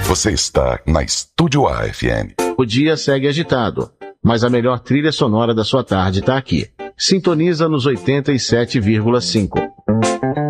Você está na Estúdio A FM. O dia segue agitado, mas a melhor trilha sonora da sua tarde está aqui. Sintoniza nos 87,5.